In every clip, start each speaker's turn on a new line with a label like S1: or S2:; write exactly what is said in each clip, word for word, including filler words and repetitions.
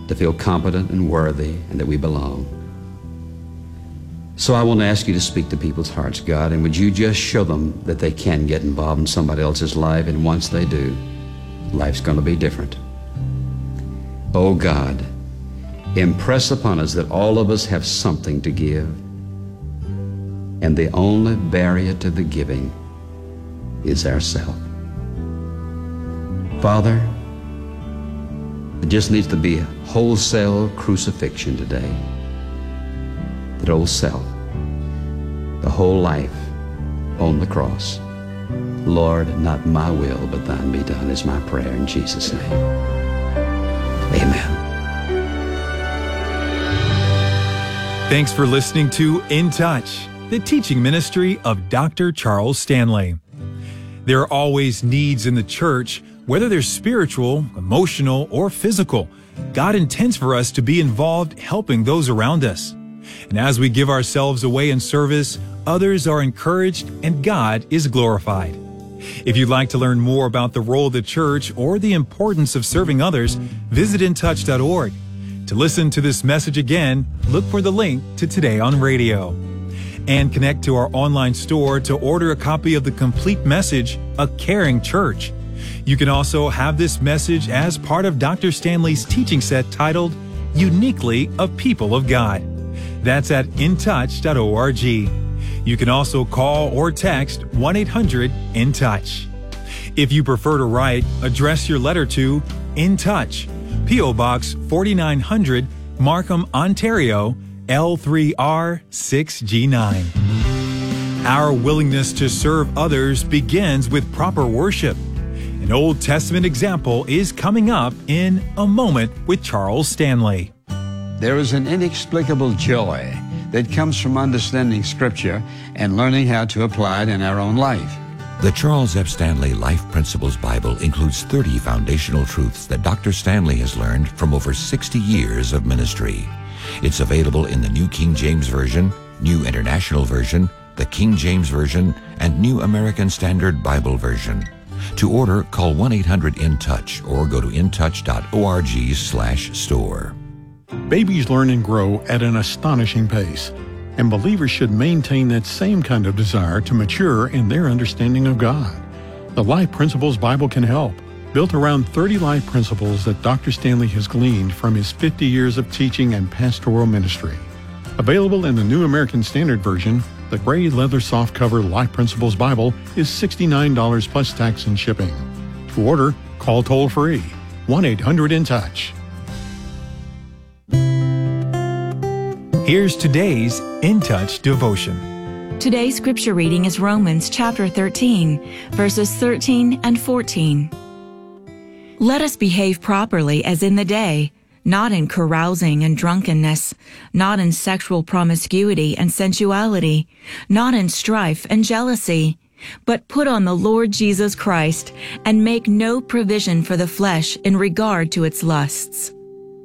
S1: to feel competent and worthy and that we belong. So I want to ask you to speak to people's hearts, God, and would you just show them that they can get involved in somebody else's life, and once they do, life's going to be different. Oh God, impress upon us that all of us have something to give, and the only barrier to the giving is ourself. Father, there just needs to be a wholesale crucifixion today. That old self, the whole life on the cross. Lord, not my will, but thine be done is my prayer in Jesus' name. Amen.
S2: Thanks for listening to In Touch, the teaching ministry of Doctor Charles Stanley. There are always needs in the church, whether they're spiritual, emotional, or physical. God intends for us to be involved helping those around us. And as we give ourselves away in service, others are encouraged and God is glorified. If you'd like to learn more about the role of the church or the importance of serving others, visit in touch dot org. To listen to this message again, look for the link to Today on Radio. And connect to our online store to order a copy of the complete message, A Caring Church. You can also have this message as part of Doctor Stanley's teaching set titled, Uniquely a People of God. That's at in touch dot org. You can also call or text one eight hundred in touch. If you prefer to write, address your letter to In Touch, P O Box forty-nine hundred, Markham, Ontario, L three R six G nine. Our willingness to serve others begins with proper worship. An Old Testament example is coming up in A Moment with Charles Stanley.
S3: There is an inexplicable joy that comes from understanding Scripture and learning how to apply it in our own life.
S4: The Charles F. Stanley Life Principles Bible includes thirty foundational truths that Doctor Stanley has learned from over sixty years of ministry. It's available in the New King James Version, New International Version, the King James Version, and New American Standard Bible Version. To order, call one eight hundred in touch or go to in touch dot org slash store.
S5: Babies learn and grow at an astonishing pace, and believers should maintain that same kind of desire to mature in their understanding of God. The Life Principles Bible can help, built around thirty life principles that Doctor Stanley has gleaned from his fifty years of teaching and pastoral ministry. Available in the New American Standard Version, the gray leather softcover Life Principles Bible is sixty-nine dollars plus tax and shipping. To order, call toll-free one eight hundred in touch.
S2: Here's today's In Touch devotion.
S6: Today's scripture reading is Romans chapter thirteen, verses thirteen and fourteen. Let us behave properly as in the day, not in carousing and drunkenness, not in sexual promiscuity and sensuality, not in strife and jealousy, but put on the Lord Jesus Christ and make no provision for the flesh in regard to its lusts.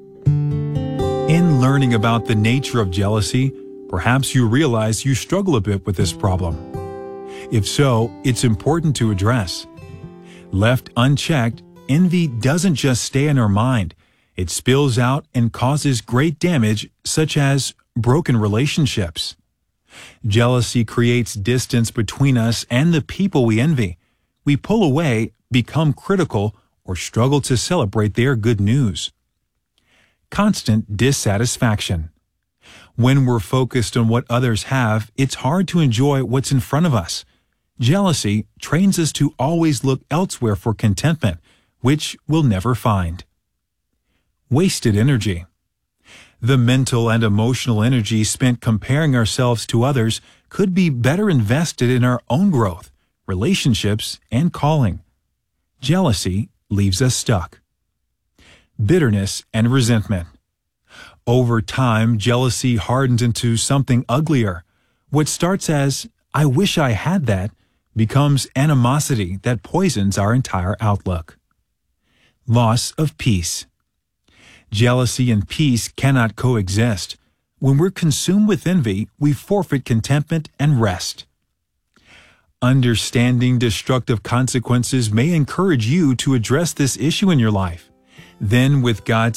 S2: In learning about the nature of jealousy, perhaps you realize you struggle a bit with this problem. If so, it's important to address. Left unchecked, envy doesn't just stay in our mind. It spills out and causes great damage, such as broken relationships. Jealousy creates distance between us and the people we envy. We pull away, become critical, or struggle to celebrate their good news. Constant dissatisfaction. When we're focused on what others have, it's hard to enjoy what's in front of us. Jealousy trains us to always look elsewhere for contentment, which we'll never find. Wasted energy. The mental and emotional energy spent comparing ourselves to others could be better invested in our own growth, relationships, and calling. Jealousy leaves us stuck. Bitterness and resentment. Over time, jealousy hardens into something uglier. What starts as, I wish I had that, becomes animosity that poisons our entire outlook. Loss of peace. Jealousy and peace cannot coexist. When we're consumed with envy, we forfeit contentment and rest. Understanding destructive consequences may encourage you to address this issue in your life. Then, with God's